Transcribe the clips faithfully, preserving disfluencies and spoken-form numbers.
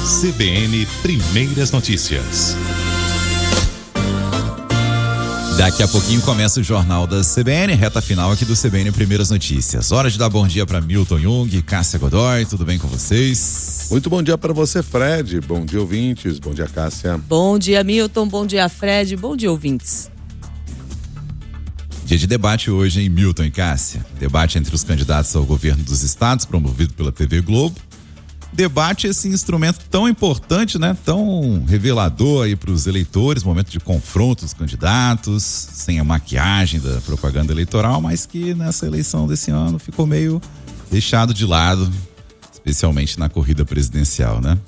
C B N Primeiras Notícias. Daqui a pouquinho começa o Jornal da C B N, reta final aqui do C B N Primeiras Notícias. Hora de dar bom dia para Milton Jung, Cássia Godoy, tudo bem com vocês? Muito bom dia para você, Fred. Bom dia, ouvintes. Bom dia, Cássia. Bom dia, Milton. Bom dia, Fred. Bom dia, ouvintes. Dia de debate hoje em Milton e Cássia. Debate entre os candidatos ao governo dos estados, promovido pela T V Globo. Debate, esse instrumento tão importante, né? Tão revelador aí para os eleitores, momento de confronto dos candidatos, sem a maquiagem da propaganda eleitoral, mas que nessa eleição desse ano ficou meio deixado de lado, especialmente na corrida presidencial, né?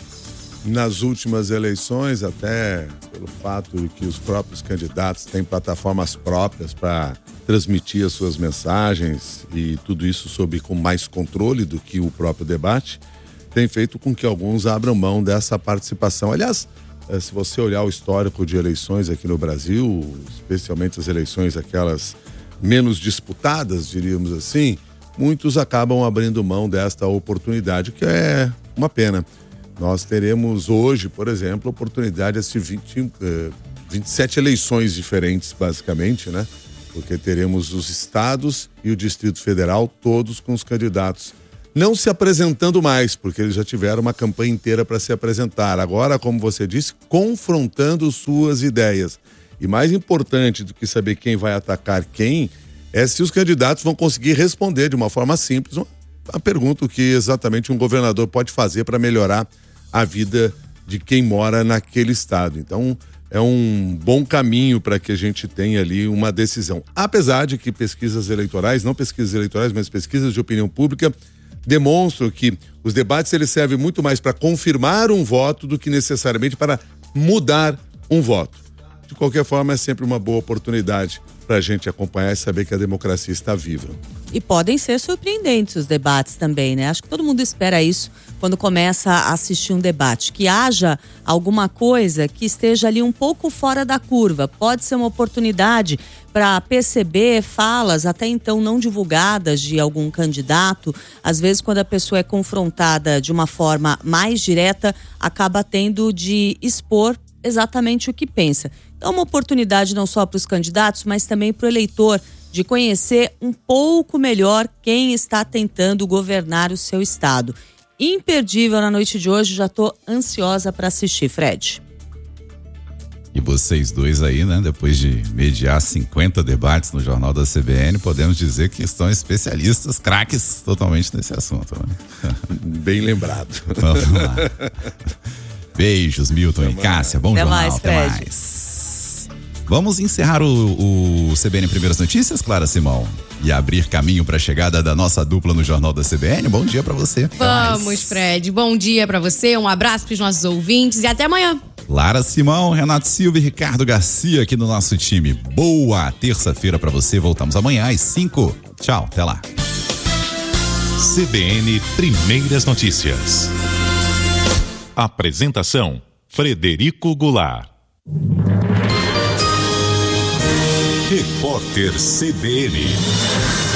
Nas últimas eleições, até pelo fato de que os próprios candidatos têm plataformas próprias para transmitir as suas mensagens e tudo isso sob com mais controle do que o próprio debate, tem feito com que alguns abram mão dessa participação. Aliás, se você olhar o histórico de eleições aqui no Brasil, especialmente as eleições aquelas menos disputadas, diríamos assim, muitos acabam abrindo mão desta oportunidade, que é uma pena. Nós teremos hoje, por exemplo, a oportunidade de assistir vinte, vinte e sete eleições diferentes, basicamente, né? Porque teremos os estados e o Distrito Federal, todos com os candidatos não se apresentando mais, porque eles já tiveram uma campanha inteira para se apresentar. Agora, como você disse, confrontando suas ideias. E mais importante do que saber quem vai atacar quem, é se os candidatos vão conseguir responder de uma forma simples uma pergunta que exatamente um governador pode fazer para melhorar a vida de quem mora naquele estado. Então, é um bom caminho para que a gente tenha ali uma decisão. Apesar de que pesquisas eleitorais, não pesquisas eleitorais, mas pesquisas de opinião pública, demonstram que os debates eles servem muito mais para confirmar um voto do que necessariamente para mudar um voto. De qualquer forma, é sempre uma boa oportunidade para a gente acompanhar e saber que a democracia está viva. E podem ser surpreendentes os debates também, né? Acho que todo mundo espera isso quando começa a assistir um debate, que haja alguma coisa que esteja ali um pouco fora da curva. Pode ser uma oportunidade para perceber falas até então não divulgadas de algum candidato. Às vezes, quando a pessoa é confrontada de uma forma mais direta, acaba tendo de expor exatamente o que pensa. Então, é uma oportunidade não só para os candidatos, mas também para o eleitor de conhecer um pouco melhor quem está tentando governar o seu estado. Imperdível na noite de hoje, já estou ansiosa para assistir, Fred. E vocês dois aí, né, depois de mediar cinquenta debates no Jornal da C B N, podemos dizer que estão especialistas, craques totalmente nesse assunto, né? Bem lembrado. Vamos lá. Beijos, Milton e Cássia. Bom até jornal, mais, até Fred. mais. Vamos encerrar o, o C B N Primeiras Notícias, Clara Simão, e abrir caminho para a chegada da nossa dupla no Jornal da C B N. Bom dia para você. Vamos, Fred. Bom dia para você, um abraço para os nossos ouvintes e até amanhã. Clara Simão, Renato Silva e Ricardo Garcia aqui no nosso time. Boa terça-feira para você. Voltamos amanhã às cinco. Tchau, até lá. C B N Primeiras Notícias. Apresentação: Frederico Goulart. Repórter C B N.